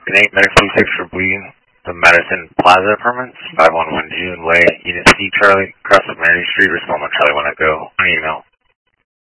Good 8, Medic 46 for bleeding. The Madison Plaza Apartments, 511 June Way, Unit C, Charlie, across from Mary Street. Respond on Charlie when I go. On email.